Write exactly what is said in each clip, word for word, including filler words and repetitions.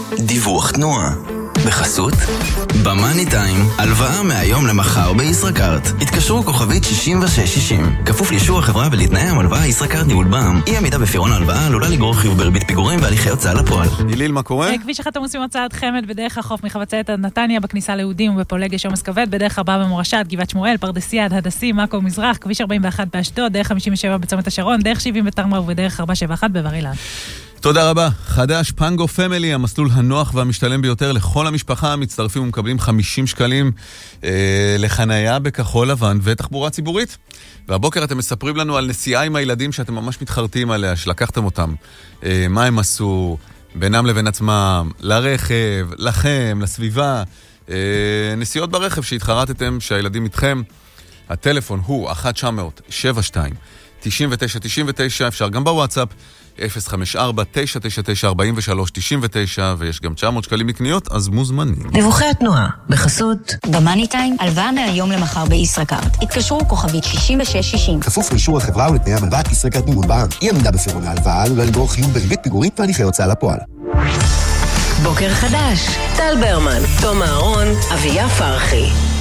דיווח תנועה בחסות במאני טיים, הלוואה מהיום למחר בישראכרט. התקשרו כוכבית שישים ושש שישים. כפוף לאישור החברה ולתנאי המלוואה. ישראכרט ניהול בע"מ. אי עמידה בפירעון ההלוואה עלולה לגרור חיוב בריבית פיגורים והליכי הוצאה לפועל. איליל, מה קורה? כביש אחד עמוס ממוצעת חמד בדרך החוף מחבצלת עד נתניה, בכניסה ליהודים ובפולג יש עומס כבד, בדרך ארבע במורשה עד גבעת שמואל, פרדסיה עד הדסים, מעכו מזרח, כביש ארבעים ואחת באשדוד, דרך חמישים ושבע בצומת השרון, דרך שבעים בתרמר ובדרך ארבע שבעים ואחת בבר אילן. תודה רבה. חדש פנגו פמילי, המסלול הנוח והמשתלם ביותר לכל המשפחה. מצטרפים ומקבלים חמישים שקלים אה, לחנייה בכחול לבן ותחבורה ציבורית. והבוקר אתם מספרים לנו על נסיעה עם הילדים שאתם ממש מתחרטים עליה, שלקחתם אותם. אה, מה הם עשו בינם לבין עצמם, לרכב, לכם, לסביבה. אה, נסיעות ברכב שהתחרטתם, שהילדים איתכם. הטלפון הוא אחת תשע אפס אפס שבע שתיים תשעים ותשע תשעים ותשע, אפשר גם בוואטסאפ אפס חמש ארבע תשע תשע תשע ארבעים ושלוש תשעים ותשע, ויש גם תשע מאות שקלים לקניות, אז מוזמנים. דיווחי התנועה בחסות במאני טיים, הלוואה מהיום למחר בישראכרט. התקשרו כוכבית שישים ושש שישים. כפוף לאישור החברה ולתנאי המלוואה. ישראכרט ניהול בע"מ. אי עמידה בפירעון ההלוואה עלולה לגרור חיוב בריבית פיגורים והליכי הוצאה לפועל. בוקר חדש, טל ברמן, תום אהרון, אביה פרחי.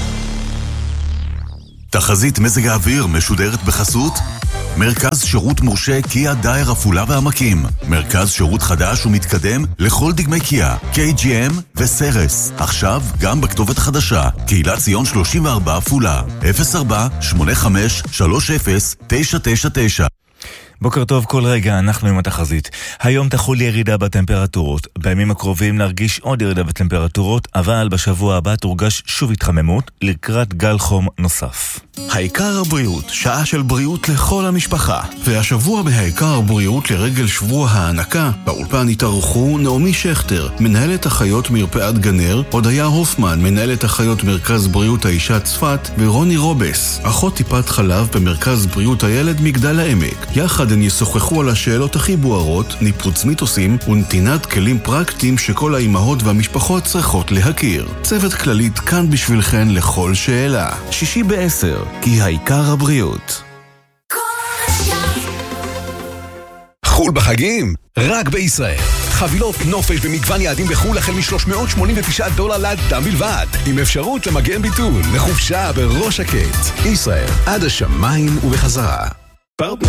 תחזית מזג האוויר משודרת בחסות מרכז שירות מורשה קיה דייר עפולה והעמקים. מרכז שירות חדש ומתקדם לכל דגמי קיה, קיי ג'י אם וסרס. עכשיו גם בכתובת חדשה, קהילת ציון שלושים וארבע עפולה, אפס ארבע שמונה חמש שלוש אפס תשע תשע תשע. בוקר טוב, כל רגע אנחנו עם התחזית. היום תחול ירידה בטמפרטורות. בימים הקרובים נרגיש עוד ירידה בטמפרטורות, אבל בשבוע הבא תורגש שוב התחממות לקראת גל חום נוסף. העיקר הבריאות, שעה של בריאות לכל המשפחה. והשבוע בהעיקר הבריאות לרגל שבוע הענקה, באולפן התארחו נעמי שכטר, מנהלת אחיות מרפאת גנר, הודיה הופמן, מנהלת אחיות מרכז בריאות האישה צפת, ורוני רובס, אחות טיפת חלב במרכז בריאות הילד מגדל העמק. יחד הן ישוחחו על השאלות הכי בוערות, ניפוץ מיתוסים ונתינת כלים פרקטיים שכל האימהות והמשפחות צריכות להכיר. צוות כללית כאן בשבילכן לכל שאלה. שישי בעשר, כי העיקר הבריאות. חול בחגים? רק בישראל. חבילות נופש במגוון יעדים בחול החל מ-שלוש מאות שמונים ותשעה דולר לאדם בלבד, עם אפשרות למגן ביטול לחופשה בראש שקט. ישראל, עד השמיים ובחזרה.